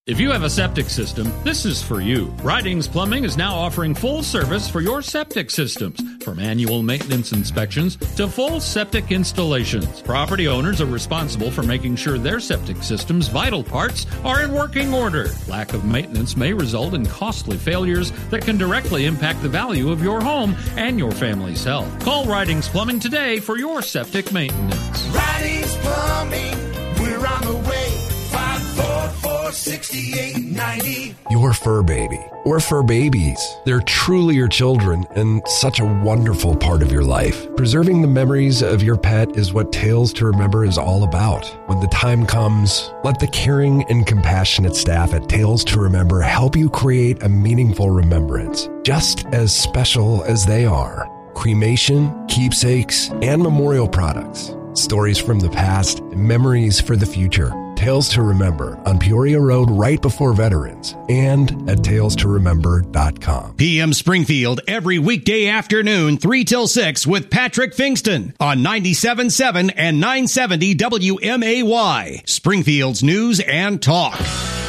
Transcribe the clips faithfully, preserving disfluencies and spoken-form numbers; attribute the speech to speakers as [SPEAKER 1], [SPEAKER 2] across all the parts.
[SPEAKER 1] If you have a septic system, this is for you. Ridings Plumbing is now offering full service for your septic systems, from annual maintenance inspections to full septic installations. Property owners are responsible for making sure their septic system's vital parts are in working order. Lack of maintenance may result in costly failures that can directly impact the value of your home and your family's health. Call Ridings Plumbing today for your septic maintenance.
[SPEAKER 2] Ridings Plumbing, we're on the way. five four four, six eight nine zero.
[SPEAKER 3] Your fur baby, or fur babies. They're truly your children and such a wonderful part of your life. Preserving the memories of your pet is what Tales to Remember is all about. When the time comes, let the caring and compassionate staff at Tales to Remember help you create a meaningful remembrance, just as special as they are. Cremation, keepsakes, and memorial products. Stories from the past, memories for the future. Tales to Remember on Peoria Road right before Veterans and at tales to remember dot com.
[SPEAKER 4] P M Springfield every weekday afternoon, three till six with Patrick Fingston on ninety-seven point seven and nine seventy W M A Y. Springfield's News and Talk.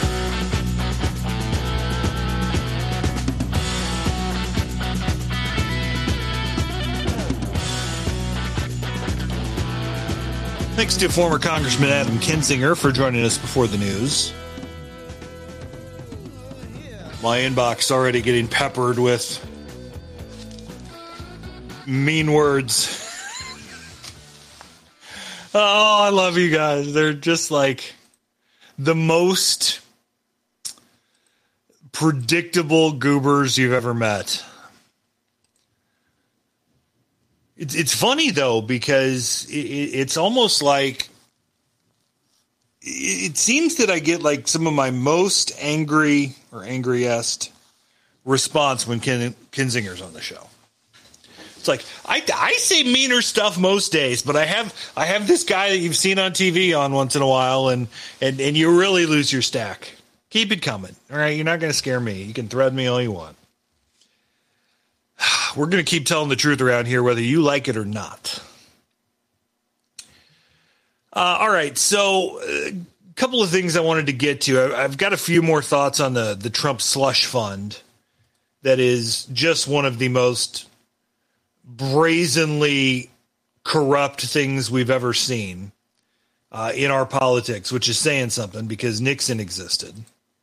[SPEAKER 5] Thanks to former Congressman Adam Kinzinger for joining us before the news. My inbox already getting peppered with mean words. Oh, I love you guys. They're just like the most predictable goobers you've ever met. It's it's funny, though, because it, it's almost like it seems that I get like some of my most angry or angriest response when Ken, Kinzinger's on the show. It's like I, I say meaner stuff most days, but I have I have this guy that you've seen on T V on once in a while, and and, and you really lose your stack. Keep it coming. All right, you're not going to scare me. You can thread me all you want. We're going to keep telling the truth around here, whether you like it or not. Uh, all right, so a couple of things I wanted to get to. I've got a few more thoughts on the, the Trump slush fund that is just one of the most brazenly corrupt things we've ever seen uh, in our politics, which is saying something because Nixon existed.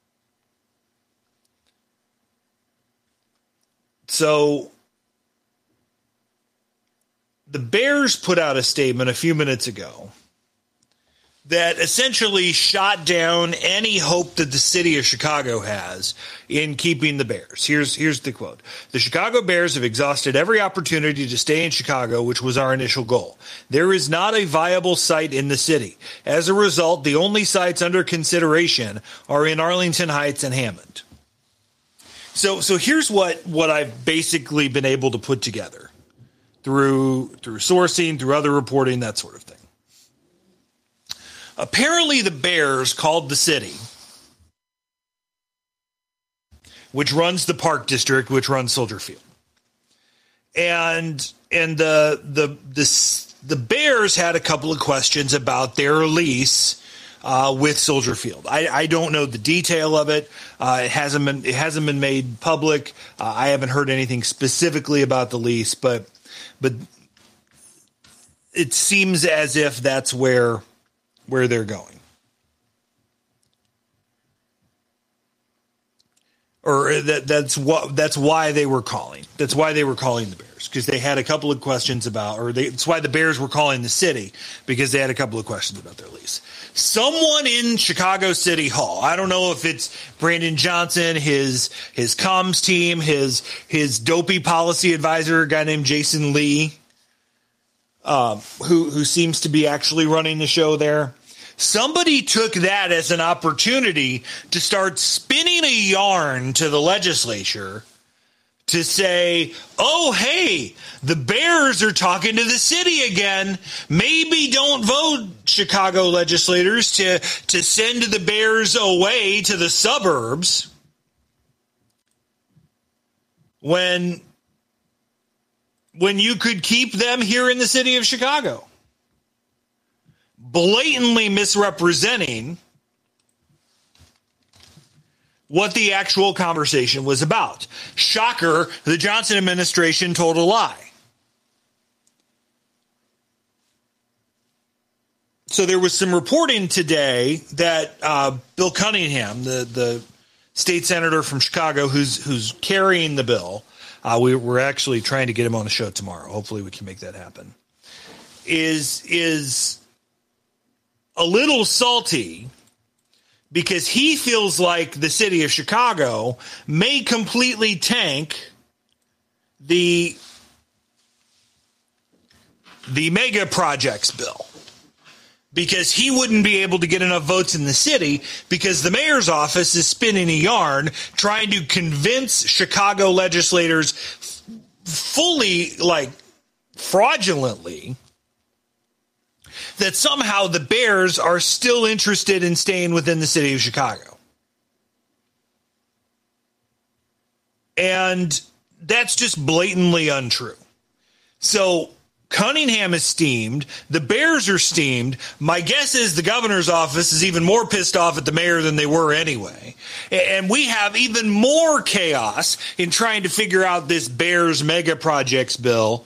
[SPEAKER 5] So the Bears put out a statement a few minutes ago that essentially shot down any hope that the city of Chicago has in keeping the Bears. Here's here's the quote. The Chicago Bears have exhausted every opportunity to stay in Chicago, which was our initial goal. There is not a viable site in the city. As a result, the only sites under consideration are in Arlington Heights and Hammond. So so here's what, what I've basically been able to put together through through sourcing, through other reporting, that sort of thing. Apparently the Bears called the city, which runs the Park District, which runs Soldier Field. And and the the the, the Bears had a couple of questions about their lease Uh, with Soldier Field. I, I don't know the detail of it. Uh, it hasn't been it hasn't been made public. Uh, I haven't heard anything specifically about the lease, but but it seems as if that's where where they're going, or that that's what that's why they were calling. That's why they were calling the Bears, because they had a couple of questions about, or they, that's why the Bears were calling the city, because they had a couple of questions about their lease. Someone in Chicago City Hall, I don't know if it's Brandon Johnson, his his comms team, his his dopey policy advisor, a guy named Jason Lee, um, who who seems to be actually running the show there. Somebody took that as an opportunity to start spinning a yarn to the legislature to say, oh, hey, the Bears are talking to the city again. Maybe don't vote, Chicago legislators, to, to send the Bears away to the suburbs when, when you could keep them here in the city of Chicago. Blatantly misrepresenting what the actual conversation was about. Shocker, the Johnson administration told a lie. So there was some reporting today that uh, Bill Cunningham, the, the state senator from Chicago who's who's carrying the bill, uh, we, we're actually trying to get him on the show tomorrow. Hopefully we can make that happen, is is a little salty because he feels like the city of Chicago may completely tank the, the mega projects bill, because he wouldn't be able to get enough votes in the city because the mayor's office is spinning a yarn trying to convince Chicago legislators f- fully, like fraudulently, that somehow the Bears are still interested in staying within the city of Chicago. And that's just blatantly untrue. So Cunningham is steamed. The Bears are steamed. My guess is the governor's office is even more pissed off at the mayor than they were anyway. And we have even more chaos in trying to figure out this Bears mega projects bill,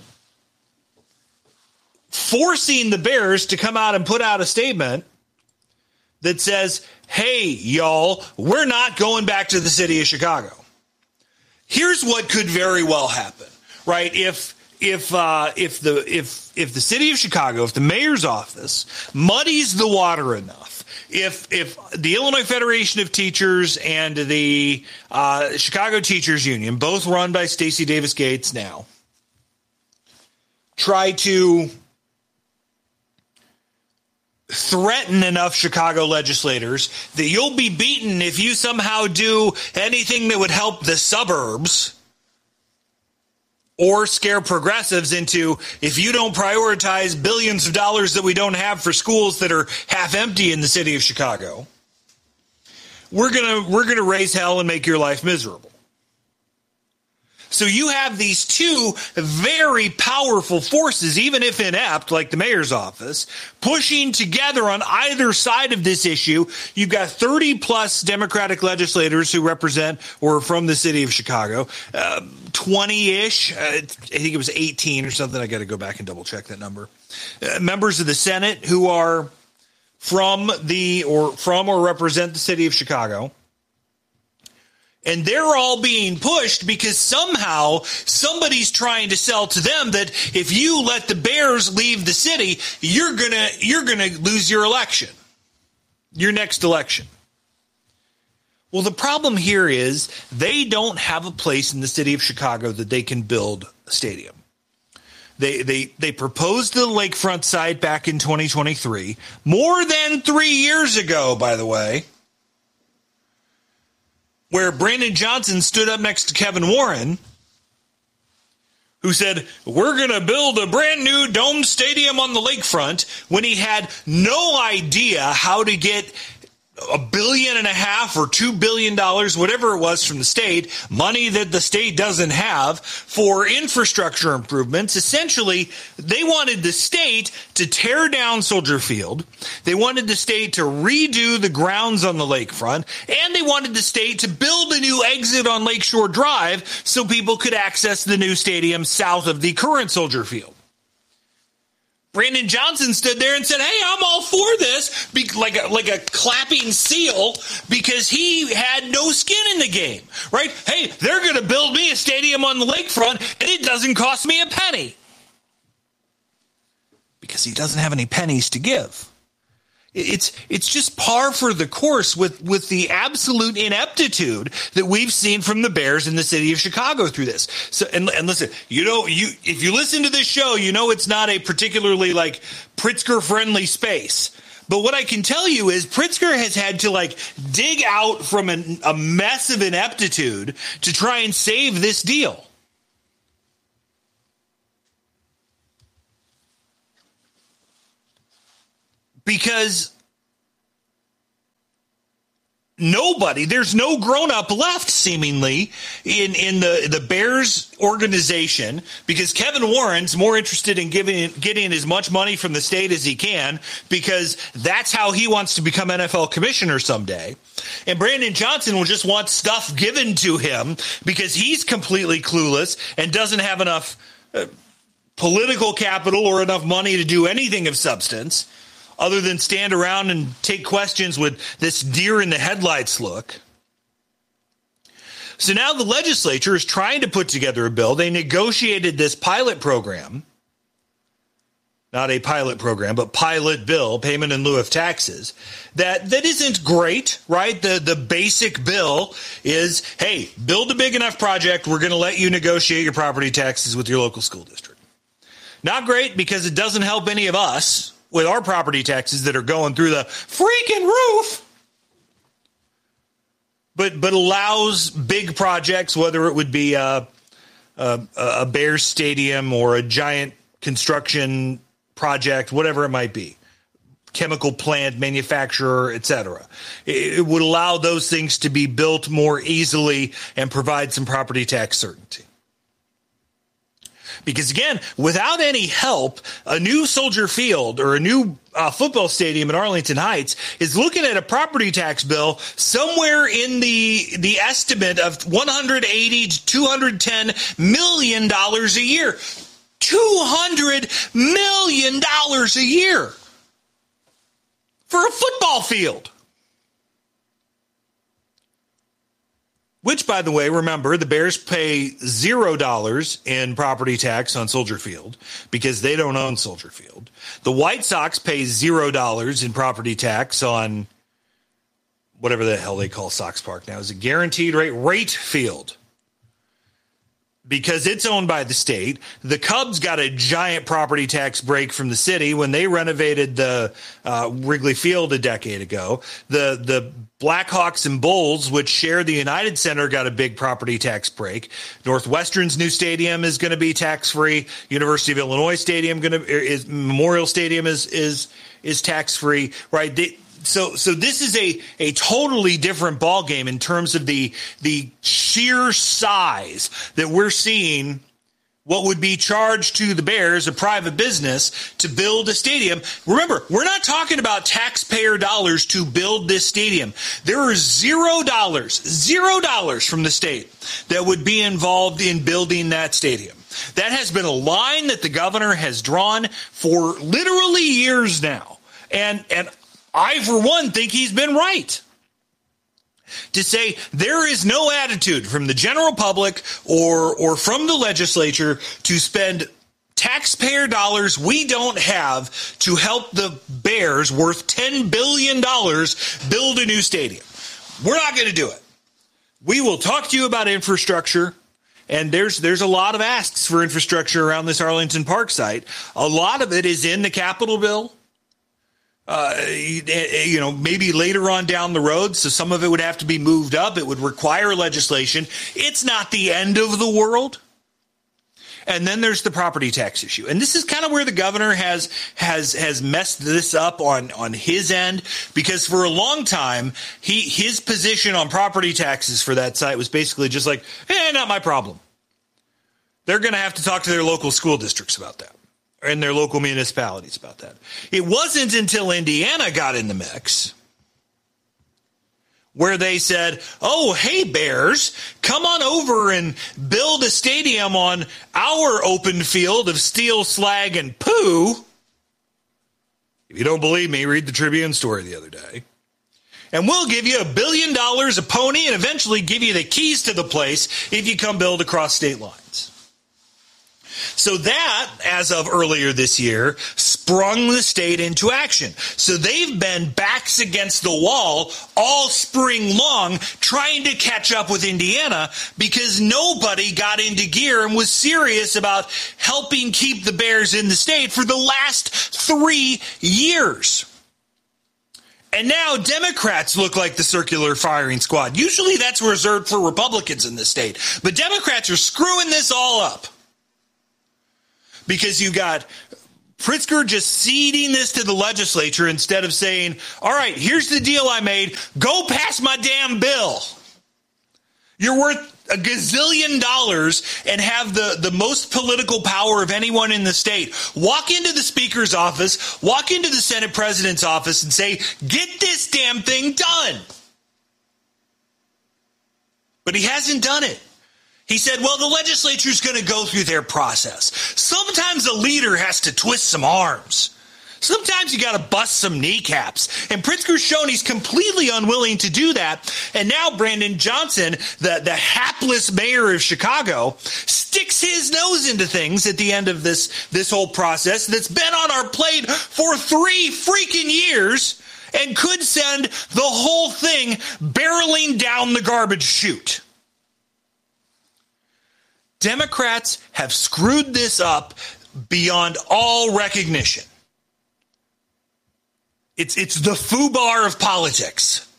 [SPEAKER 5] forcing the Bears to come out and put out a statement that says, hey, y'all, we're not going back to the city of Chicago. Here's what could very well happen, right? If if uh, if the if if the city of Chicago, if the mayor's office muddies the water enough, if if the Illinois Federation of Teachers and the uh, Chicago Teachers Union, both run by Stacey Davis Gates now, try to threaten enough Chicago legislators that you'll be beaten if you somehow do anything that would help the suburbs, or scare progressives into, if you don't prioritize billions of dollars that we don't have for schools that are half empty in the city of Chicago, we're gonna we're gonna raise hell and make your life miserable. So you have these two very powerful forces, even if inept, like the mayor's office, pushing together on either side of this issue. You've got thirty plus Democratic legislators who represent or are from the city of Chicago, uh, twenty-ish, uh, I think it was eighteen or something. I got to go back and double check that number. Uh, members of the Senate who are from the or from or represent the city of Chicago. And they're all being pushed because somehow somebody's trying to sell to them that if you let the Bears leave the city, you're gonna you're gonna lose your election, your next election. Well, the problem here is they don't have a place in the city of Chicago that they can build a stadium. They they they proposed the lakefront site back in twenty twenty-three, more than three years ago, by the way, where Brandon Johnson stood up next to Kevin Warren, who said, we're going to build a brand new domed stadium on the lakefront, when he had no idea how to get a billion and a half or two billion dollars, whatever it was, from the state, money that the state doesn't have, for infrastructure improvements. Essentially, they wanted the state to tear down Soldier Field. They wanted the state to redo the grounds on the lakefront, and they wanted the state to build a new exit on Lakeshore Drive so people could access the new stadium south of the current Soldier Field. Brandon Johnson stood there and said, hey, I'm all for this, be- like a, like a clapping seal, because he had no skin in the game, right? Hey, they're going to build me a stadium on the lakefront, and it doesn't cost me a penny. Because he doesn't have any pennies to give. It's it's just par for the course with, with the absolute ineptitude that we've seen from the Bears in the city of Chicago through this. So and, and listen, you know, you if you listen to this show, you know it's not a particularly like Pritzker friendly space. But what I can tell you is Pritzker has had to like dig out from an, a mess of ineptitude to try and save this deal. Because nobody, there's no grown-up left, seemingly, in, in the, the Bears organization, because Kevin Warren's more interested in giving getting as much money from the state as he can, because that's how he wants to become N F L commissioner someday. And Brandon Johnson will just want stuff given to him because he's completely clueless and doesn't have enough uh, political capital or enough money to do anything of substance other than stand around and take questions with this deer in the headlights look. So now the legislature is trying to put together a bill. They negotiated this pilot program, not a pilot program, but pilot bill, payment in lieu of taxes, that, that isn't great, right? The, the basic bill is, hey, build a big enough project, we're going to let you negotiate your property taxes with your local school district. Not great because it doesn't help any of us with our property taxes that are going through the freaking roof, but but allows big projects, whether it would be a, a, a Bears stadium or a giant construction project, whatever it might be, chemical plant, manufacturer, et cetera. It, it would allow those things to be built more easily and provide some property tax certainty. Because, again, without any help, a new Soldier Field or a new uh, football stadium in Arlington Heights is looking at a property tax bill somewhere in the the estimate of one hundred eighty to two hundred ten million dollars a year. two hundred million dollars a year for a football field. Which, by the way, remember, the Bears pay zero dollars in property tax on Soldier Field because they don't own Soldier Field. The White Sox pay zero dollars in property tax on whatever the hell they call Sox Park now. Is it guaranteed rate? Rate Field. Because it's owned by the state. The Cubs got a giant property tax break from the city when they renovated the uh, Wrigley Field a decade ago. The the Blackhawks and Bulls, which share the United Center, got a big property tax break. Northwestern's new stadium is going to be tax-free. University of Illinois Stadium going to is Memorial Stadium is is is tax-free, right? They, So, so this is a, a totally different ballgame in terms of the the sheer size that we're seeing what would be charged to the Bears, a private business, to build a stadium. Remember, we're not talking about taxpayer dollars to build this stadium. There is zero dollars, zero dollars from the state that would be involved in building that stadium. That has been a line that the governor has drawn for literally years now. And, and I, for one, think he's been right to say there is no attitude from the general public or or from the legislature to spend taxpayer dollars we don't have to help the Bears, worth ten billion dollars, build a new stadium. We're not going to do it. We will talk to you about infrastructure. And there's there's a lot of asks for infrastructure around this Arlington Park site. A lot of it is in the Capitol bill. Uh, you know, maybe later on down the road, so some of it would have to be moved up. It would require legislation. It's not the end of the world. And then there's the property tax issue. And this is kind of where the governor has has has messed this up on, on his end, because for a long time, he his position on property taxes for that site was basically just like, eh, not my problem. They're going to have to talk to their local school districts about that. And their local municipalities about that. It wasn't until Indiana got in the mix where they said, oh, hey, Bears, come on over and build a stadium on our open field of steel, slag, and poo. If you don't believe me, read the Tribune story the other day. And we'll give you a billion dollars, a pony, and eventually give you the keys to the place if you come build across state lines. So that, as of earlier this year, sprung the state into action. So they've been backs against the wall all spring long trying to catch up with Indiana because nobody got into gear and was serious about helping keep the Bears in the state for the last three years. And now Democrats look like the circular firing squad. Usually that's reserved for Republicans in this state. But Democrats are screwing this all up. Because you got Pritzker just ceding this to the legislature instead of saying, all right, here's the deal I made. Go pass my damn bill. You're worth a gazillion dollars and have the, the most political power of anyone in the state. Walk into the speaker's office, walk into the Senate president's office and say, get this damn thing done. But he hasn't done it. He said, well, the legislature's going to go through their process. Sometimes a leader has to twist some arms. Sometimes you got to bust some kneecaps. And Pritzker's shown he's completely unwilling to do that. And now Brandon Johnson, the, the hapless mayor of Chicago, sticks his nose into things at the end of this, this whole process that's been on our plate for three freaking years and could send the whole thing barreling down the garbage chute. Democrats have screwed this up beyond all recognition. It's it's the foobar of politics.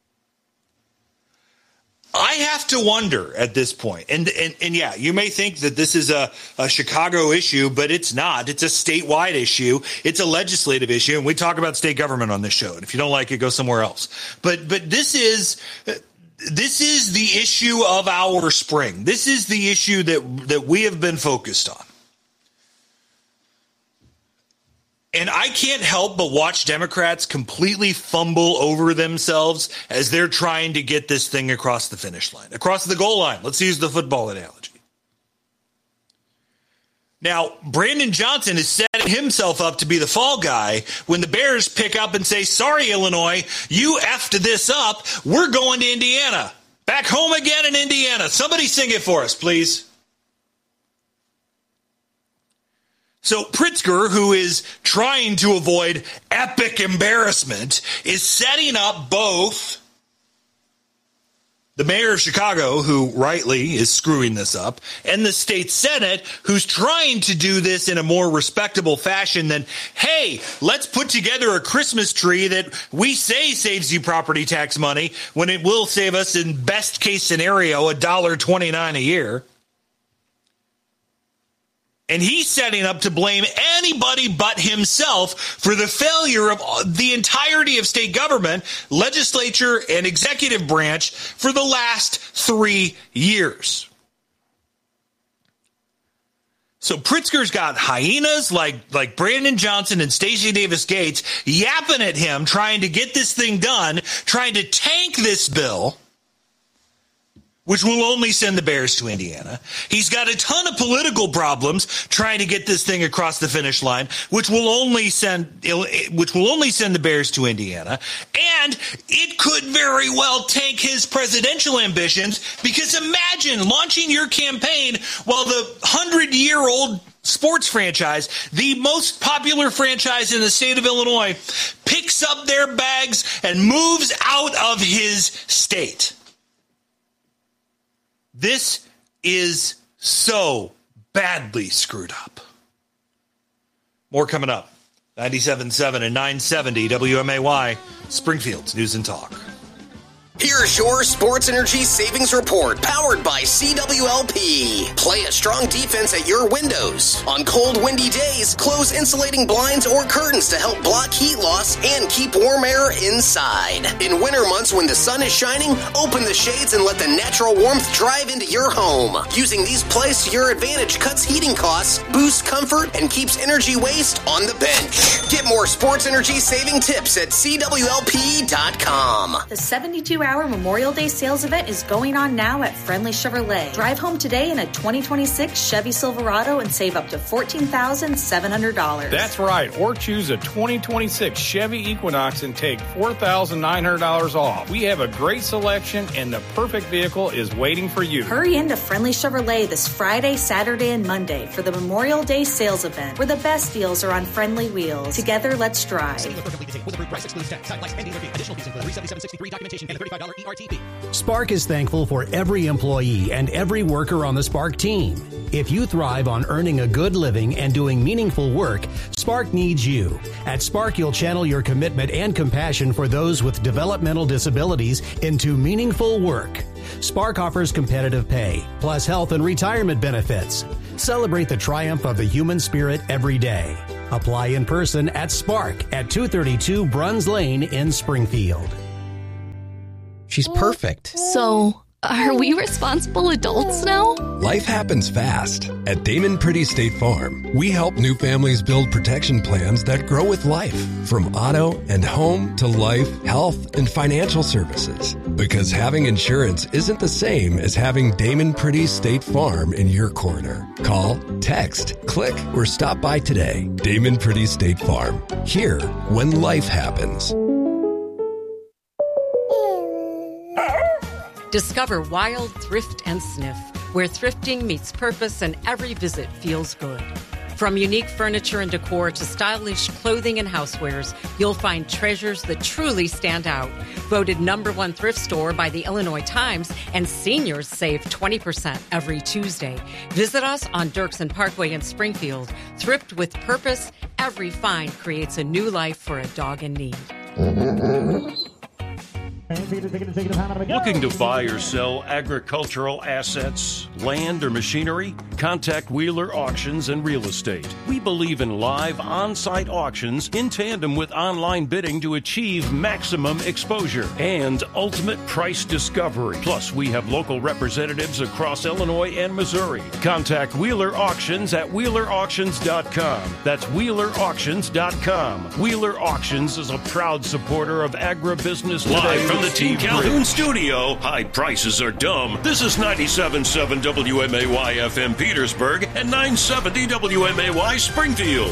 [SPEAKER 5] I have to wonder at this point, and and, and yeah, you may think that this is a, a Chicago issue, but it's not. It's a statewide issue. It's a legislative issue, and we talk about state government on this show. And if you don't like it, go somewhere else. But but this is this is the issue of our spring. This is the issue that that we have been focused on. And I can't help but watch Democrats completely fumble over themselves as they're trying to get this thing across the finish line, across the goal line. Let's use the football analogy. Now, Brandon Johnson is setting himself up to be the fall guy when the Bears pick up and say, sorry, Illinois, you effed this up. We're going to Indiana. Back home again in Indiana. Somebody sing it for us, please. So Pritzker, who is trying to avoid epic embarrassment, is setting up both the mayor of Chicago, who rightly is screwing this up, and the state Senate, who's trying to do this in a more respectable fashion than, hey, let's put together a Christmas tree that we say saves you property tax money when it will save us, in best case scenario, one dollar and twenty-nine cents a year. And he's setting up to blame anybody but himself for the failure of the entirety of state government, legislature, and executive branch for the last three years. So Pritzker's got hyenas like, like Brandon Johnson and Stacey Davis Gates yapping at him, trying to get this thing done, trying to tank this bill, which will only send the Bears to Indiana. He's got a ton of political problems trying to get this thing across the finish line, which will only send which will only send the Bears to Indiana. And it could very well tank his presidential ambitions, because imagine launching your campaign while the hundred-year-old sports franchise, the most popular franchise in the state of Illinois, picks up their bags and moves out of his state. This is so badly screwed up. More coming up. ninety-seven point seven and nine seventy W M A Y, Springfield's News and Talk.
[SPEAKER 6] Here's your Sports Energy Savings Report, powered by C W L P. Play a strong defense at your windows. On cold, windy days, close insulating blinds or curtains to help block heat loss and keep warm air inside. In winter months when the sun is shining, open the shades and let the natural warmth drive into your home. Using these plays to your advantage cuts heating costs, boosts comfort, and keeps energy waste on the bench. Get more sports energy saving tips at C W L P dot com.
[SPEAKER 7] The seventy-two hour Memorial Day sales event is going on now at Friendly Chevrolet. Drive home today in a twenty twenty-six Chevy Silverado and save up to fourteen thousand seven hundred dollars.
[SPEAKER 8] That's right. Or choose a twenty twenty-six Chevy Equinox and take four thousand nine hundred dollars off. We have a great selection and the perfect vehicle is waiting for you.
[SPEAKER 7] Hurry into Friendly Chevrolet this Friday, Saturday, and Monday for the Memorial Day sales event, where the best deals are on friendly wheels. Together, let's drive.
[SPEAKER 9] Spark is thankful for every employee and every worker on the Spark team. If you thrive on earning a good living and doing meaningful work, Spark needs you. At Spark, you'll channel your commitment and compassion for those with developmental disabilities into meaningful work. Spark offers competitive pay, plus health and retirement benefits. Celebrate the triumph of the human spirit every day. Apply in person at Spark at two thirty-two Bruns Lane in Springfield.
[SPEAKER 10] She's perfect.
[SPEAKER 11] So, are we responsible adults now?
[SPEAKER 3] Life happens fast. At Damon Pretty State Farm, we help new families build protection plans that grow with life. From auto and home to life, health, and financial services. Because having insurance isn't the same as having Damon Pretty State Farm in your corner. Call, text, click, or stop by today. Damon Pretty State Farm. Here when life happens.
[SPEAKER 12] Discover Wild Thrift and Sniff, where thrifting meets purpose and every visit feels good. From unique furniture and decor to stylish clothing and housewares, you'll find treasures that truly stand out. Voted number one thrift store by the Illinois Times, and seniors save twenty percent every Tuesday. Visit us on Dirksen Parkway in Springfield. Thrift with purpose. Every find creates a new life for a dog in need.
[SPEAKER 13] Looking to buy or sell agricultural assets, land, or machinery? Contact Wheeler Auctions and Real Estate. We believe in live on-site auctions in tandem with online bidding to achieve maximum exposure and ultimate price discovery. Plus, we have local representatives across Illinois and Missouri. Contact Wheeler Auctions at wheeler auctions dot com. That's wheeler auctions dot com. Wheeler Auctions is a proud supporter of agribusiness today. From the Team Calhoun studio, high prices are dumb. This is ninety-seven point seven W M A Y F M Petersburg and nine seventy W M A Y Springfield.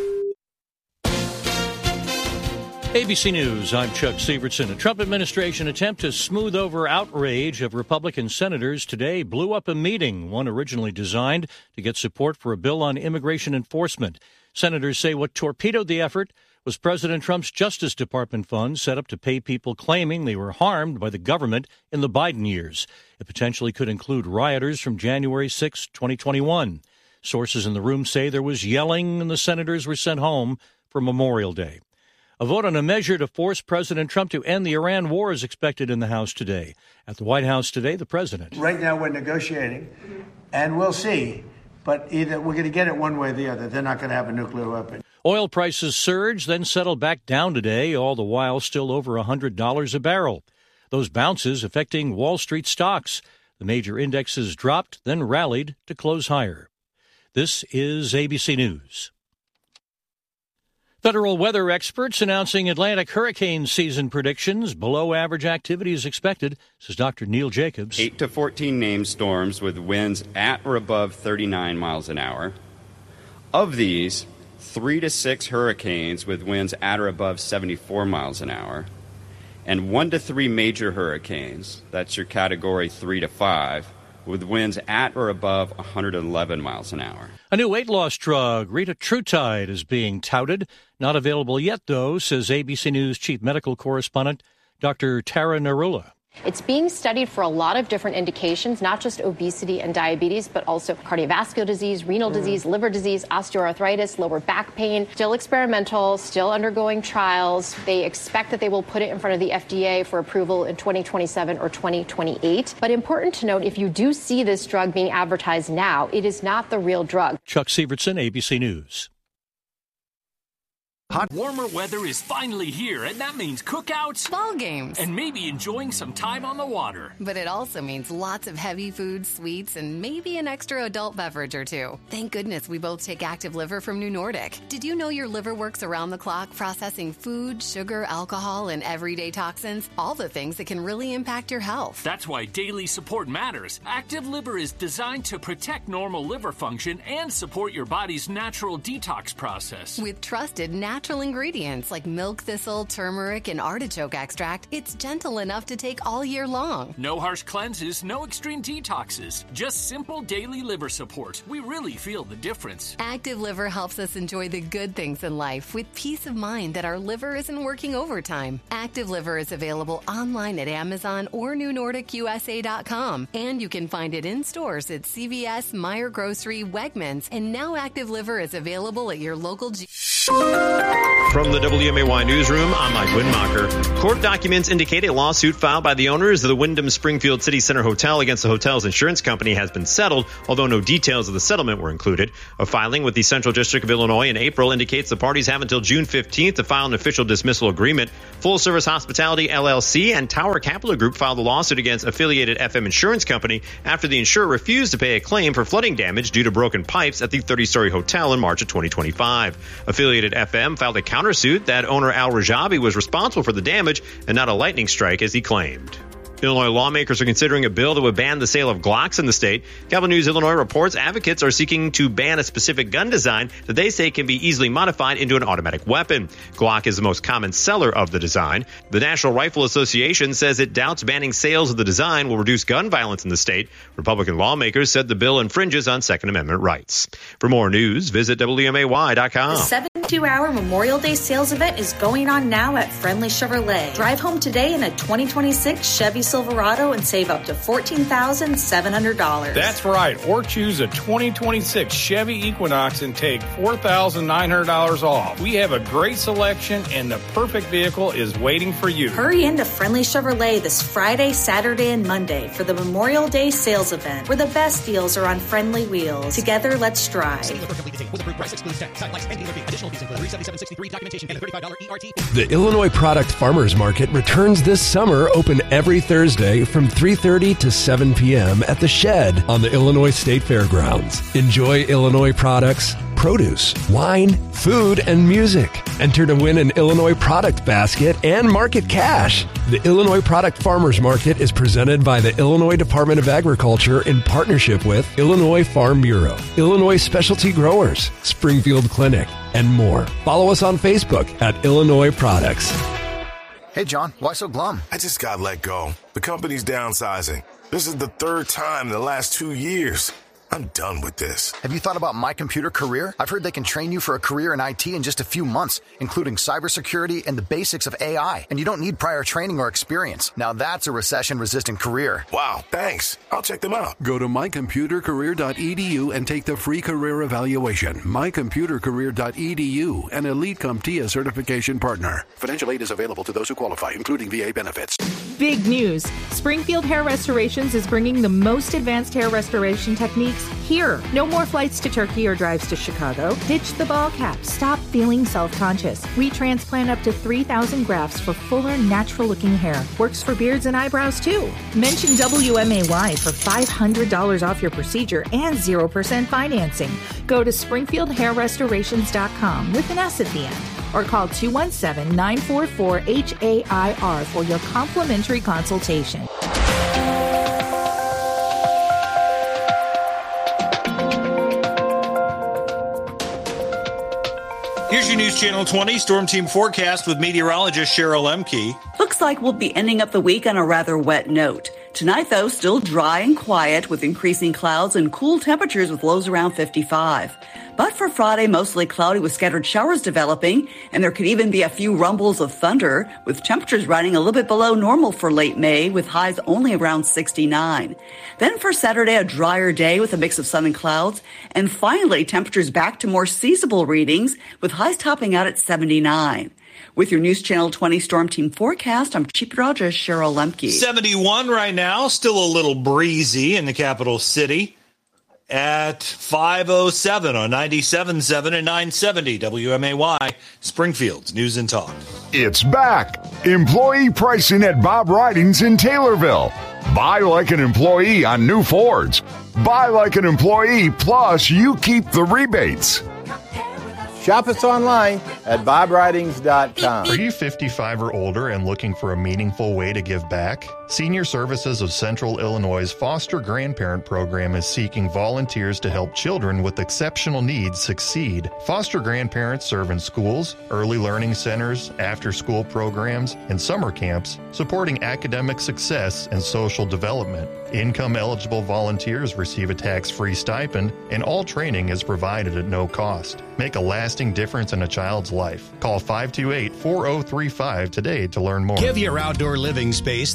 [SPEAKER 1] A B C News, I'm Chuck Sievertson. A Trump administration attempt to smooth over outrage of Republican senators today blew up a meeting, one originally designed to get support for a bill on immigration enforcement. Senators say what torpedoed the effort was President Trump's Justice Department funds set up to pay people claiming they were harmed by the government in the Biden years. It potentially could include rioters from January sixth, twenty twenty-one. Sources in the room say there was yelling and the senators were sent home for Memorial Day. A vote on a measure to force President Trump to end the Iran war is expected in the House today. At the White House today, the president.
[SPEAKER 14] Right now we're negotiating, and we'll see. But either we're going to get it one way or the other. They're not going to have a nuclear weapon.
[SPEAKER 1] Oil prices surged, then settled back down today, all the while still over one hundred dollars a barrel. Those bounces affecting Wall Street stocks. The major indexes dropped, then rallied to close higher. This is A B C News. Federal weather experts announcing Atlantic hurricane season predictions. Below average activity is expected, says Doctor Neil Jacobs.
[SPEAKER 15] eight to fourteen named storms with winds at or above thirty-nine miles an hour. Of these, three to six hurricanes with winds at or above seventy-four miles an hour. And one to three major hurricanes, that's your category three to five, with winds at or above one hundred eleven miles an hour.
[SPEAKER 1] A new weight loss drug, retatrutide, is being touted. Not available yet, though, says A B C News chief medical correspondent Doctor Tara Narula.
[SPEAKER 16] It's being studied for a lot of different indications, not just obesity and diabetes, but also cardiovascular disease, renal mm. disease, liver disease, osteoarthritis, lower back pain. Still experimental, still undergoing trials. They expect that they will put it in front of the F D A for approval in twenty twenty-seven or twenty twenty-eight. But important to note, if you do see this drug being advertised now, it is not the real drug.
[SPEAKER 1] Chuck Sievertson, A B C News.
[SPEAKER 17] Hot warmer weather is finally here, and that means cookouts,
[SPEAKER 18] ball games,
[SPEAKER 17] and maybe enjoying some time on the water.
[SPEAKER 18] But it also means lots of heavy food, sweets, and maybe an extra adult beverage or two. Thank goodness we both take Active Liver from New Nordic. Did you know your liver works around the clock processing food, sugar, alcohol, and everyday toxins? All the things that can really impact your health.
[SPEAKER 17] That's why daily support matters. Active Liver is designed to protect normal liver function and support your body's natural detox process.
[SPEAKER 18] With trusted natural Natural ingredients like milk thistle, turmeric, and artichoke extract, it's gentle enough to take all year long.
[SPEAKER 17] No harsh cleanses, no extreme detoxes, just simple daily liver support. We really feel the difference.
[SPEAKER 18] Active Liver helps us enjoy the good things in life with peace of mind that our liver isn't working overtime. Active Liver is available online at Amazon or new nordic U S A dot com, and you can find it in stores at C V S, Meijer Grocery, Wegmans, and now Active Liver is available at your local G-
[SPEAKER 19] From the W M A Y newsroom, I'm Mike Windmacher. Court documents indicate a lawsuit filed by the owners of the Wyndham Springfield City Center Hotel against the hotel's insurance company has been settled, although no details of the settlement were included. A filing with the Central District of Illinois in April indicates the parties have until June fifteenth to file an official dismissal agreement. Full Service Hospitality L L C and Tower Capital Group filed a lawsuit against affiliated F M Insurance Company after the insurer refused to pay a claim for flooding damage due to broken pipes at the thirty-story hotel in March of twenty twenty-five. Affiliated F M filed a countersuit that owner Al Rajabi was responsible for the damage and not a lightning strike as he claimed. Illinois lawmakers are considering a bill that would ban the sale of Glocks in the state. Capital News Illinois reports advocates are seeking to ban a specific gun design that they say can be easily modified into an automatic weapon. Glock is the most common seller of the design. The National Rifle Association says it doubts banning sales of the design will reduce gun violence in the state. Republican lawmakers said the bill infringes on Second Amendment rights. For more news, visit W M A Y dot com.
[SPEAKER 7] The seventy-two hour Memorial Day sales event is going on now at Friendly Chevrolet. Drive home today in a twenty twenty-six Chevy Silverado and save up to fourteen thousand seven hundred dollars.
[SPEAKER 8] That's right. Or choose a twenty twenty-six Chevy Equinox and take four thousand nine hundred dollars off. We have a great selection and the perfect vehicle is waiting for you.
[SPEAKER 7] Hurry into Friendly Chevrolet this Friday, Saturday, and Monday for the Memorial Day sales event, where the best deals are on friendly wheels. Together, let's drive.
[SPEAKER 3] The Illinois Product Farmers Market returns this summer, open every Thursday from three thirty to seven p.m. at The Shed on the Illinois State Fairgrounds. Enjoy Illinois products, produce, wine, food, and music. Enter to win an Illinois product basket and market cash. The Illinois Product Farmers Market is presented by the Illinois Department of Agriculture in partnership with Illinois Farm Bureau, Illinois Specialty Growers, Springfield Clinic, and more. Follow us on Facebook at Illinois Products.
[SPEAKER 20] Hey, John, why so glum?
[SPEAKER 21] I just got let go. The company's downsizing. This is the third time in the last two years. I'm done with this.
[SPEAKER 20] Have you thought about My Computer Career? I've heard they can train you for a career in I T in just a few months, including cybersecurity and the basics of A I. And you don't need prior training or experience. Now that's a recession-resistant career.
[SPEAKER 21] Wow, thanks. I'll check them out.
[SPEAKER 22] Go to my computer career dot e d u and take the free career evaluation. my computer career dot e d u, an Elite CompTIA certification partner. Financial aid is available to those who qualify, including V A benefits.
[SPEAKER 23] Big news. Springfield Hair Restorations is bringing the most advanced hair restoration techniques here. No more flights to Turkey or drives to Chicago. Ditch the ball cap. Stop feeling self-conscious. We transplant up to three thousand grafts for fuller, natural-looking hair. Works for beards and eyebrows, too. Mention W M A Y for five hundred dollars off your procedure and zero percent financing. Go to springfield hair restorations dot com with an S at the end. Or call two one seven, nine four four, H A I R for your complimentary consultation.
[SPEAKER 5] Here's your News Channel twenty Storm Team forecast with meteorologist Cheryl Lemke.
[SPEAKER 24] Looks like we'll be ending up the week on a rather wet note. Tonight, though, still dry and quiet with increasing clouds and cool temperatures with lows around fifty-five. But for Friday, mostly cloudy with scattered showers developing, and there could even be a few rumbles of thunder, with temperatures running a little bit below normal for late May, with highs only around sixty-nine. Then for Saturday, a drier day with a mix of sun and clouds, and finally, temperatures back to more seasonable readings, with highs topping out at seventy-nine. With your News Channel twenty Storm Team forecast, I'm Chief Meteorologist Cheryl Lemke.
[SPEAKER 5] seventy-one right now, still a little breezy in the capital city. At five oh seven on ninety-seven point seven and nine seventy W M A Y, Springfield's News and Talk.
[SPEAKER 25] It's back. Employee pricing at Bob Ridings in Taylorville. Buy like an employee on new Fords. Buy like an employee, plus you keep the rebates.
[SPEAKER 26] Shop us online at bob ridings dot com.
[SPEAKER 27] Are you fifty-five or older and looking for a meaningful way to give back? Senior Services of Central Illinois' Foster Grandparent Program is seeking volunteers to help children with exceptional needs succeed. Foster grandparents serve in schools, early learning centers, after-school programs, and summer camps, supporting academic success and social development. Income-eligible volunteers receive a tax-free stipend, and all training is provided at no cost. Make a lasting difference in a child's life. Call five two eight, four oh three five today to learn more.
[SPEAKER 4] Give your outdoor living space the care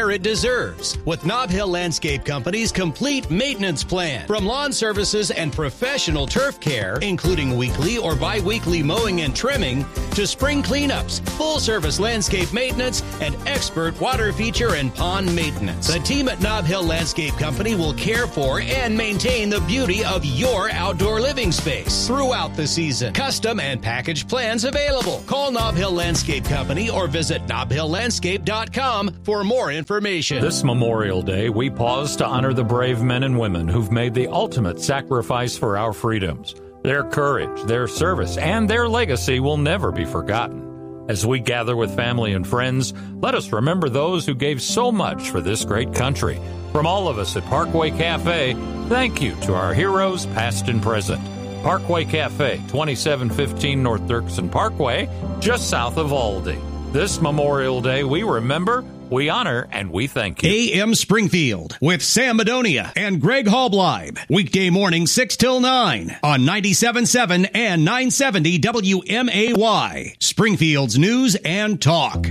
[SPEAKER 4] care it deserves with Nob Hill Landscape Company's complete maintenance plan. From lawn services and professional turf care, including weekly or bi-weekly mowing and trimming, to spring cleanups, full-service landscape maintenance, and expert water feature and pond maintenance. The team at Nob Hill Landscape Company will care for and maintain the beauty of your outdoor living space throughout the season. Custom and package plans available. Call Nob Hill Landscape Company or visit nob hill landscape dot com for more information.
[SPEAKER 1] This Memorial Day, we pause to honor the brave men and women who've made the ultimate sacrifice for our freedoms. Their courage, their service, and their legacy will never be forgotten. As we gather with family and friends, let us remember those who gave so much for this great country. From all of us at Parkway Cafe, thank you to our heroes, past and present. Parkway Cafe, twenty-seven fifteen North Dirksen Parkway, just south of Aldi. This Memorial Day, we remember, we honor, and we thank you.
[SPEAKER 4] A M Springfield with Sam Madonia and Greg Hallbleib. Weekday morning six till nine on ninety-seven point seven and nine seventy W M A Y. Springfield's News and Talk.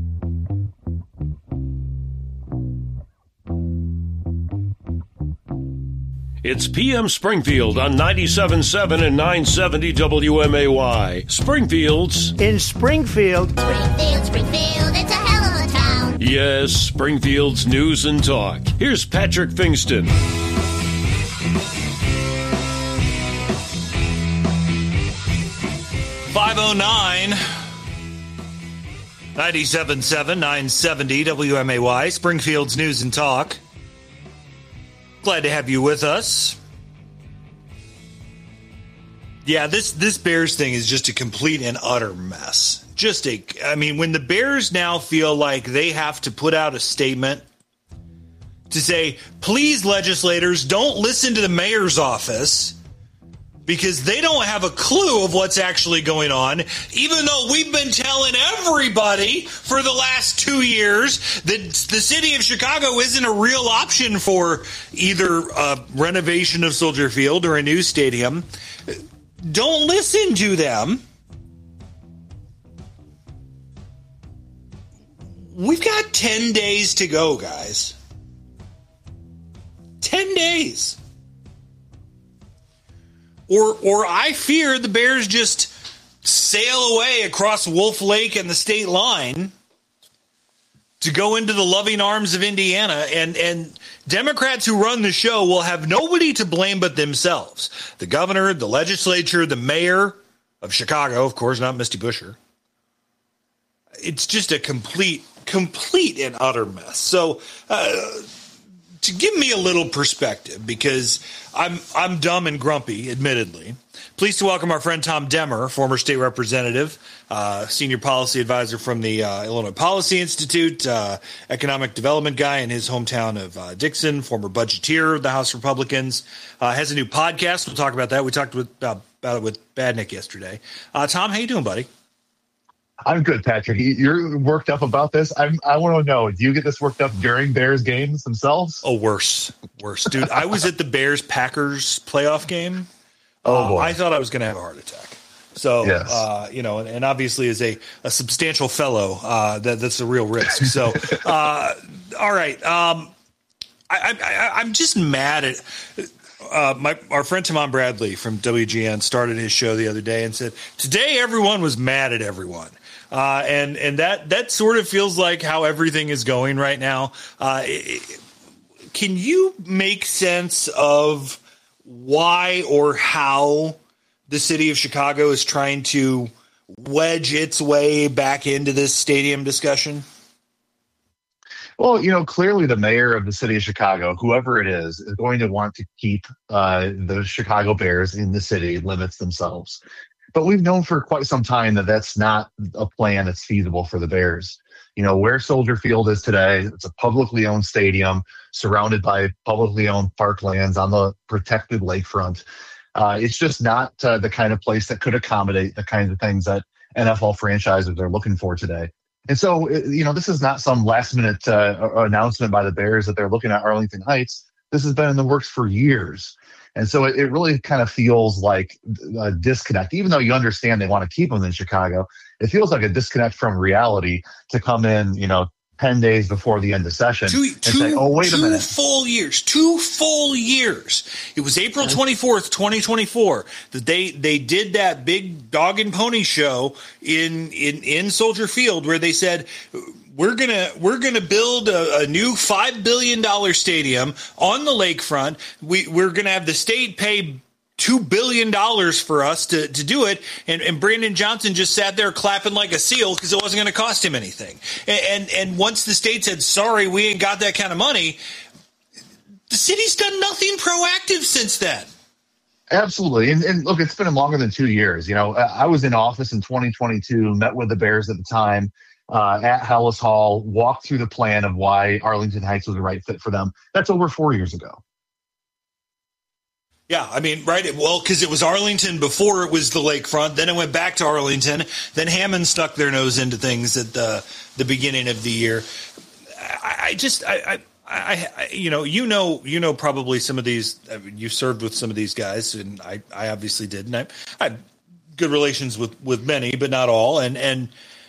[SPEAKER 2] It's P M Springfield on ninety-seven point seven and nine seventy W M A Y. Springfield's
[SPEAKER 14] in Springfield.
[SPEAKER 6] Springfield, Springfield, it's a hell of a town.
[SPEAKER 2] Yes, Springfield's News and Talk. Here's Patrick Fingston.
[SPEAKER 5] five oh nine, ninety-seven point seven, nine seventy W M A Y, Springfield's News and Talk. Glad to have you with us. Yeah, this, this Bears thing is just a complete and utter mess. Just a, I mean, when the Bears now feel like they have to put out a statement to say, please, legislators, don't listen to the mayor's office because they don't have a clue of what's actually going on, even though we've been telling everybody for the last two years that the city of Chicago isn't a real option for either a renovation of Soldier Field or a new stadium. Don't listen to them. We've got ten days to go, guys. ten days. Or or I fear the Bears just sail away across Wolf Lake and the state line to go into the loving arms of Indiana, and, and Democrats who run the show will have nobody to blame but themselves. The governor, the legislature, the mayor of Chicago, of course, not Misty Busher. It's just a complete, complete and utter mess. So uh, to give me a little perspective, because I'm I'm dumb and grumpy, admittedly. Pleased to welcome our friend Tom Demmer, former state representative, uh, senior policy advisor from the uh, Illinois Policy Institute, uh, economic development guy in his hometown of uh, Dixon, former budgeteer of the House Republicans, uh, has a new podcast. We'll talk about that. We talked with, uh, about it with Badnick yesterday. Uh, Tom, how you doing, buddy?
[SPEAKER 9] I'm good, Patrick. You're worked up about this. I'm, I want to know, do you get this worked up during Bears games themselves?
[SPEAKER 5] Oh, worse. Worse. Dude, I was at the Bears-Packers playoff game.
[SPEAKER 9] Oh, boy.
[SPEAKER 5] Uh, I thought I was going to have a heart attack. So, yes. uh, you know, and, and obviously as a, a substantial fellow, uh, that, that's a real risk. So, uh, all right. Um, I, I, I'm just mad at uh, my our friend Timon Bradley from W G N started his show the other day and said, today everyone was mad at everyone. Uh, and and that that sort of feels like how everything is going right now. Uh, it, can you make sense of why or how the city of Chicago is trying to wedge its way back into this stadium discussion?
[SPEAKER 9] Well, you know, clearly the mayor of the city of Chicago, whoever it is, is going to want to keep uh, the Chicago Bears in the city, limits themselves. But we've known for quite some time that that's not a plan that's feasible for the Bears. You know, where Soldier Field is today, it's a publicly owned stadium surrounded by publicly owned parklands on the protected lakefront. Uh, it's just not uh, the kind of place that could accommodate the kinds of things that N F L franchises are looking for today. And so, you know, this is not some last minute uh, announcement by the Bears that they're looking at Arlington Heights. This has been in the works for years. And so it, it really kind of feels like a disconnect, even though you understand they want to keep them in Chicago. It feels like a disconnect from reality to come in, you know, ten days before the end of session
[SPEAKER 5] two,
[SPEAKER 9] and
[SPEAKER 5] two,
[SPEAKER 9] say, oh, wait a
[SPEAKER 5] two
[SPEAKER 9] minute.
[SPEAKER 5] full years, two full years. It was April twenty-fourth, twenty twenty-four that they, they did that big dog and pony show in, in, in Soldier Field where they said, we're going to, we're going to build a, a new five billion dollars stadium on the lakefront. We, we're going to have the state pay two billion dollars for us to, to do it. And, and Brandon Johnson just sat there clapping like a seal because it wasn't going to cost him anything. And, and, and once the state said, sorry, we ain't got that kind of money, the city's done nothing proactive since then.
[SPEAKER 9] Absolutely. And, and look, it's been longer than two years. You know, I was in office in twenty twenty-two, met with the Bears at the time uh, at Hallis Hall, walked through the plan of why Arlington Heights was the right fit for them. That's over four years ago.
[SPEAKER 5] Yeah, I mean, right. Well, because it was Arlington before it was the lakefront. Then it went back to Arlington. Then Hammond stuck their nose into things at the the beginning of the year. I, I just, I, I, I, you know, you know, you know, probably some of these. I mean, you served with some of these guys, and I, I obviously did, and I, I had good relations with with many, but not all. And and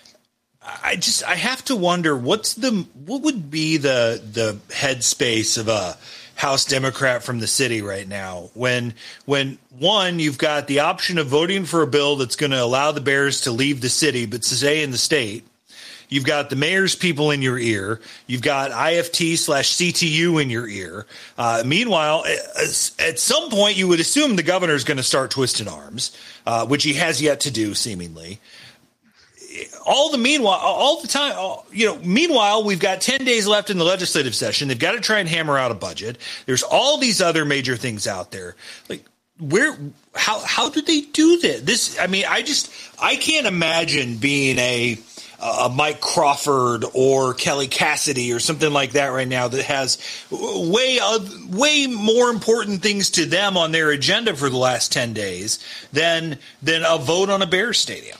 [SPEAKER 5] I just, I have to wonder what's the what would be the the headspace of a House Democrat from the city right now when when one, you've got the option of voting for a bill that's going to allow the Bears to leave the city but to stay in the state. You've got the mayor's people in your ear. You've got I F T slash C T U in your ear. Uh, meanwhile, at some point, you would assume the governor is going to start twisting arms, uh, which he has yet to do, seemingly. All the meanwhile, all the time, all, you know, meanwhile, we've got ten days left in the legislative session. They've got to try and hammer out a budget. There's all these other major things out there. Like, where, how, how do they do this? This, I mean, I just, I can't imagine being a, a Mike Crawford or Kelly Cassidy or something like that right now that has way, uh, way more important things to them on their agenda for the last ten days than, than a vote on a Bears stadium.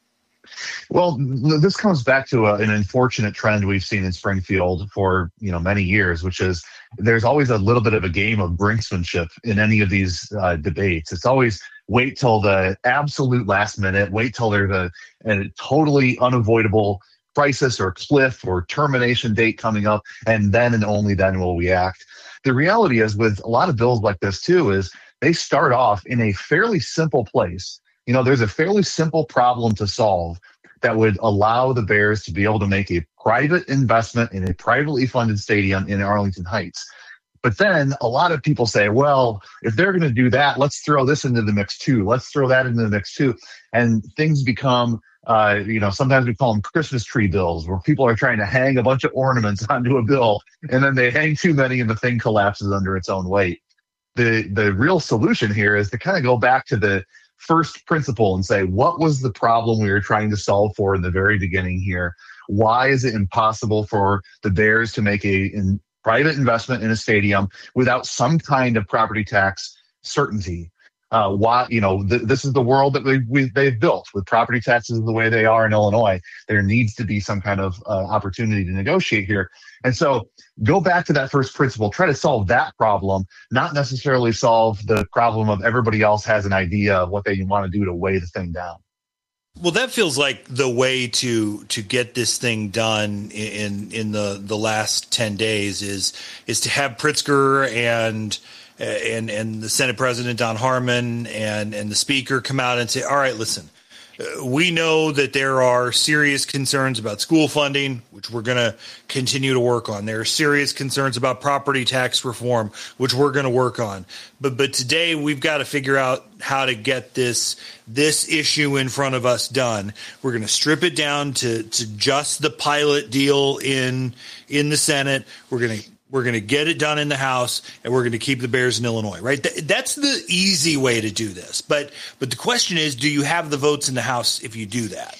[SPEAKER 9] Well, this comes back to a, an unfortunate trend we've seen in Springfield for, you know, many years, which is there's always a little bit of a game of brinksmanship in any of these uh, debates. It's always wait till the absolute last minute, wait till there's a, a totally unavoidable crisis or cliff or termination date coming up, and then and only then will we act. The reality is with a lot of bills like this, too, is they start off in a fairly simple place. You know, there's a fairly simple problem to solve that would allow the Bears to be able to make a private investment in a privately funded stadium in Arlington Heights. But then a lot of people say, well, if they're going to do that, let's throw this into the mix too. Let's throw that into the mix too. And things become, uh, you know, sometimes we call them Christmas tree bills, where people are trying to hang a bunch of ornaments onto a bill, and then they hang too many and the thing collapses under its own weight. The, the real solution here is to kind of go back to the first principle and say, what was the problem we were trying to solve for in the very beginning here? Why is it impossible for the Bears to make a in private investment in a stadium without some kind of property tax certainty? Uh, why, you know, th- this is the world that we, we, they've built with property taxes the way they are in Illinois. There needs to be some kind of uh, opportunity to negotiate here. And so go back to that first principle, try to solve that problem, not necessarily solve the problem of everybody else has an idea of what they want to do to weigh the thing down.
[SPEAKER 5] Well, that feels like the way to to get this thing done in in the, the last ten days is is to have Pritzker and and and the Senate President Don Harmon and and the Speaker come out and say, all right, listen, we know that there are serious concerns about school funding, which we're going to continue to work on. There are serious concerns about property tax reform, which we're going to work on. But but today we've got to figure out how to get this this issue in front of us done. We're going to strip it down to to just the pilot deal in in the Senate. We're going to We're going to get it done in the House, and we're going to keep the Bears in Illinois, right? Th- that's the easy way to do this. But but the question is, do you have the votes in the House if you do that?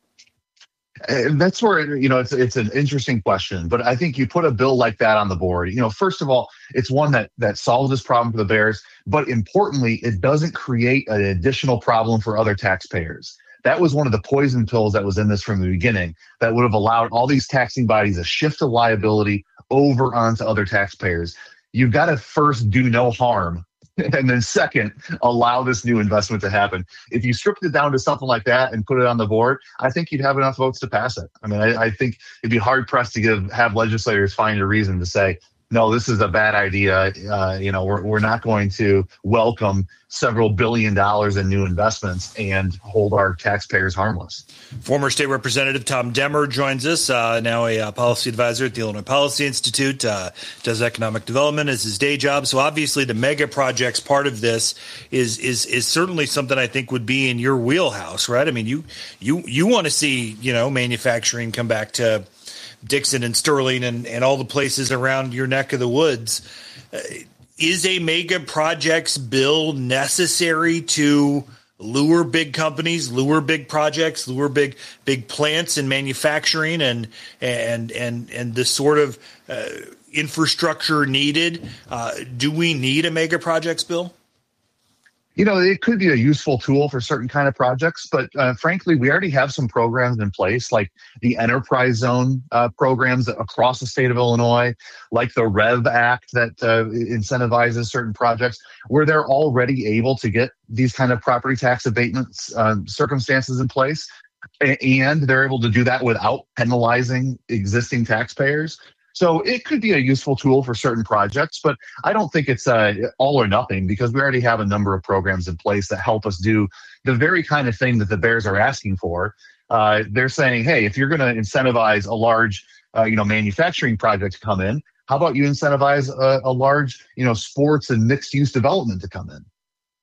[SPEAKER 9] And that's where, you know, it's it's an interesting question. But I think you put a bill like that on the board. You know, first of all, it's one that that solves this problem for the Bears. But importantly, it doesn't create an additional problem for other taxpayers. That was one of the poison pills that was in this from the beginning that would have allowed all these taxing bodies to shift the liability over onto other taxpayers. You've got to first do no harm And then second, allow this new investment to happen. If you stripped it down to something like that and put it on the board, I think you'd have enough votes to pass it. I mean, I, I think it'd be hard pressed to give have legislators find a reason to say, no, this is a bad idea. Uh, you know, we're we're not going to welcome several billion dollars in new investments and hold our taxpayers harmless.
[SPEAKER 5] Former State Representative Tom Demmer joins us, uh, now a uh, policy advisor at the Illinois Policy Institute, uh, does economic development as his day job. So obviously the mega projects part of this is is is certainly something I think would be in your wheelhouse, right? I mean, you you you want to see, you know, manufacturing come back to Dixon and Sterling and, and all the places around your neck of the woods. Uh, is a mega projects bill necessary to lure big companies, lure big projects, lure big big plants and manufacturing and and and and the sort of uh, infrastructure needed? Uh, do we need a mega projects bill?
[SPEAKER 9] You know, it could be a useful tool for certain kind of projects, but uh, frankly, we already have some programs in place, like the Enterprise Zone uh, programs across the state of Illinois, like the REV Act that uh, incentivizes certain projects, where they're already able to get these kind of property tax abatements uh, circumstances in place, and they're able to do that without penalizing existing taxpayers. So it could be a useful tool for certain projects, but I don't think it's uh, all or nothing, because we already have a number of programs in place that help us do the very kind of thing that the Bears are asking for. Uh, they're saying, hey, if you're going to incentivize a large, uh, you know, manufacturing project to come in, how about you incentivize a, a large, you know, sports and mixed use development to come in?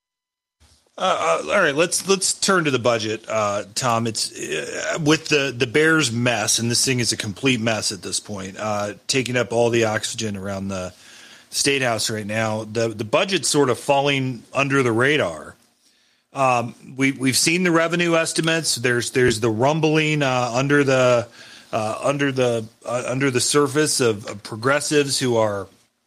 [SPEAKER 5] Uh, uh, all right, let's let's turn to the budget, uh, Tom. It's uh, with the, the Bears mess, and this thing is a complete mess at this point, uh, taking up all the oxygen around the State House right now. The the budget's sort of falling under the radar. Um, we we've seen the revenue estimates. There's there's the rumbling uh, under the uh, under the uh, under the surface of, of progressives who are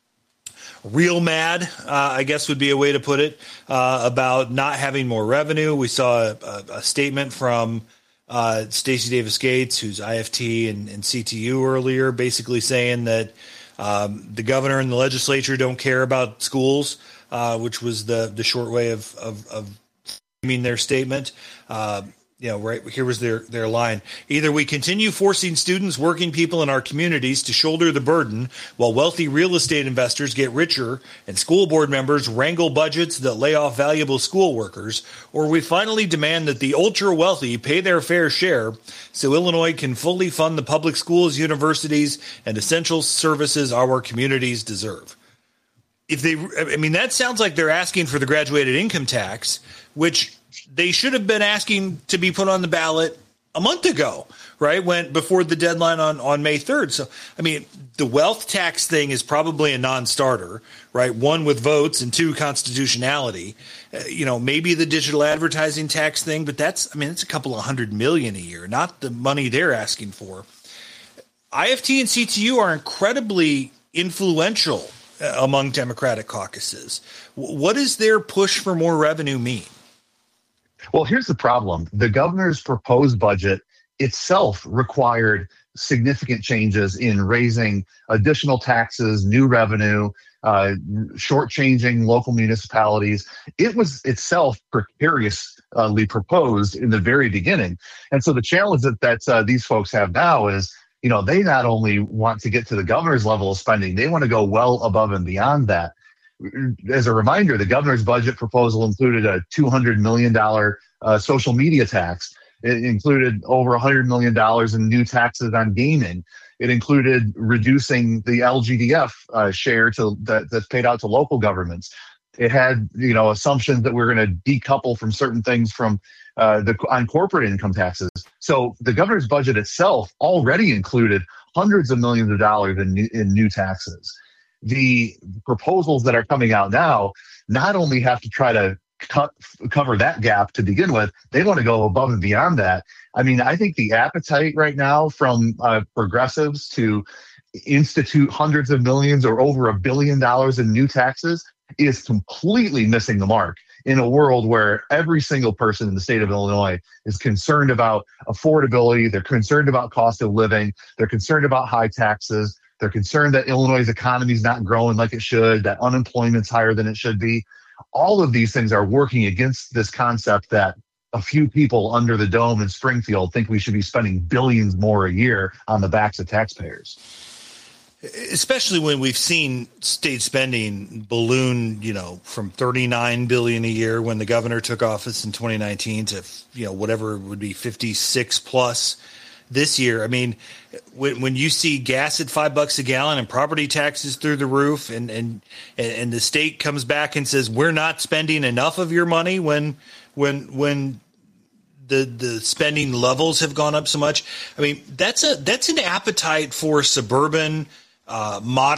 [SPEAKER 5] real mad, uh, I guess would be a way to put it, uh, about not having more revenue. We saw a, a, a statement from uh, Stacey Davis Gates, who's I F T and, and C T U earlier, basically saying that um, the governor and the legislature don't care about schools, uh, which was the the short way of of, of framing their statement. Uh, You know, right here was their, their line. Either we continue forcing students, working people in our communities to shoulder the burden while wealthy real estate investors get richer and school board members wrangle budgets that lay off valuable school workers, or we finally demand that the ultra wealthy pay their fair share so Illinois can fully fund the public schools, universities, and essential services our communities deserve. If they, I mean, that sounds like they're asking for the graduated income tax, which they should have been asking to be put on the ballot a month ago, right? When before the deadline on, on May third. So, I mean, the wealth tax thing is probably a non-starter, right? One, with votes, and two, constitutionality. Uh, you know, maybe the digital advertising tax thing, but that's, I mean, it's a couple of hundred million a year, not the money they're asking for. I F T and C T U are incredibly influential uh, among Democratic caucuses. W- what does their push for more revenue mean?
[SPEAKER 9] Well, here's the problem. The governor's proposed budget itself required significant changes in raising additional taxes, new revenue, uh, shortchanging local municipalities. It was itself precariously proposed in the very beginning. And so the challenge that, that uh, these folks have now is, you know, they not only want to get to the governor's level of spending, they want to go well above and beyond that. As a reminder, the governor's budget proposal included a two hundred million dollars uh, social media tax. It included over one hundred million dollars in new taxes on gaming. It included reducing the L G D F uh, share to that, that's paid out to local governments. It had, you know, assumptions that we're going to decouple from certain things from uh, the on corporate income taxes. So the governor's budget itself already included hundreds of millions of dollars in new, in new taxes. The proposals that are coming out now not only have to try to cut, cover that gap to begin with, they want to go above and beyond that. I mean, I think the appetite right now from uh, progressives to institute hundreds of millions or over a billion dollars in new taxes is completely missing the mark in a world where every single person in the state of Illinois is concerned about affordability. They're concerned about cost of living. They're concerned about high taxes. They're concerned that Illinois' economy is not growing like it should, that unemployment's higher than it should be. All of these things are working against this concept that a few people under the dome in Springfield think we should be spending billions more a year on the backs of taxpayers.
[SPEAKER 5] Especially when we've seen state spending balloon, you know, from thirty-nine billion dollars a year when the governor took office in twenty nineteen to, you know, whatever it would be fifty-six plus this year. I mean, when when you see gas at five bucks a gallon and property taxes through the roof, and and and the state comes back and says we're not spending enough of your money when when when the the spending levels have gone up so much. I mean, that's a that's an appetite for suburban uh, modern.